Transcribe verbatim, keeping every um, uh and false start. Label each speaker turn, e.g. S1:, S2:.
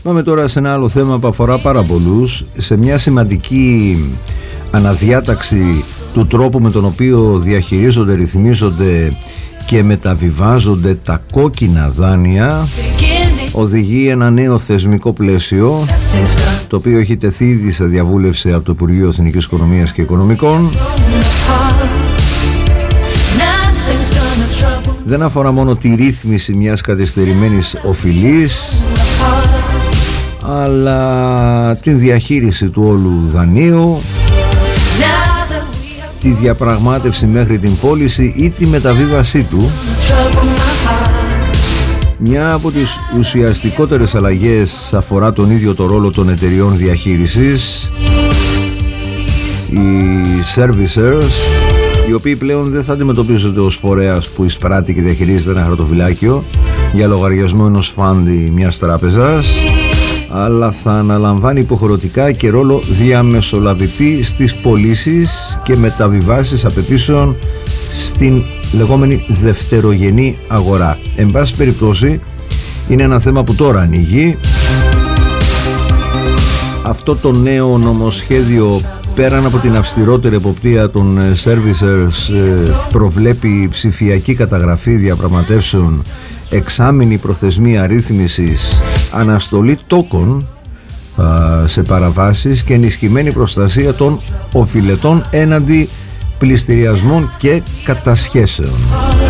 S1: Πάμε τώρα σε ένα άλλο θέμα που αφορά πάρα πολλούς, σε μια σημαντική αναδιάταξη του τρόπου με τον οποίο διαχειρίζονται, ρυθμίζονται και μεταβιβάζονται τα κόκκινα δάνεια. Οδηγεί ένα νέο θεσμικό πλαίσιο, το οποίο έχει τεθεί ήδη σε διαβούλευση από το Υπουργείο Εθνικής Οικονομίας και Οικονομικών. Δεν αφορά μόνο τη ρύθμιση μιας καθυστερημένης οφειλής, αλλά τη διαχείριση του όλου δανείου, τη διαπραγμάτευση μέχρι την πώληση ή τη μεταβίβασή του. Μια από τις ουσιαστικότερες αλλαγές αφορά τον ίδιο το ρόλο των εταιριών διαχείρισης, οι servicers, οι οποίοι πλέον δεν θα αντιμετωπίζονται ως φορέας που εισπράττει και διαχειρίζεται ένα χαρτοφυλάκιο για λογαριασμό ενός φάντι μιας τράπεζας, αλλά θα αναλαμβάνει υποχρεωτικά και ρόλο διαμεσολαβητή στις πωλήσεις και μεταβιβάσεις απαιτήσεων στην λεγόμενη δευτερογενή αγορά. Εν πάση περιπτώσει, είναι ένα θέμα που τώρα ανοίγει. Αυτό το νέο νομοσχέδιο, πέραν από την αυστηρότερη εποπτεία των servicers, προβλέπει ψηφιακή καταγραφή διαπραγματεύσεων, εξάμηνη προθεσμία ρύθμισης, αναστολή τόκων σε παραβάσεις και ενισχυμένη προστασία των οφειλετών έναντι πληστηριασμών και κατασχέσεων.